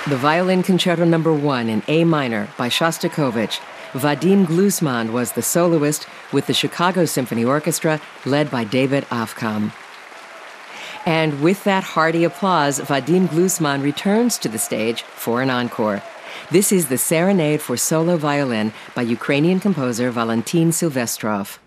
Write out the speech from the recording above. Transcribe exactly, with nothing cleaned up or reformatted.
The Violin Concerto Number one in A minor by Shostakovich. Vadim Glusman was the soloist with the Chicago Symphony Orchestra, led by David Afkam. And with that hearty applause, Vadim Glusman returns to the stage for an encore. This is the Serenade for Solo Violin by Ukrainian composer Valentin Silvestrov.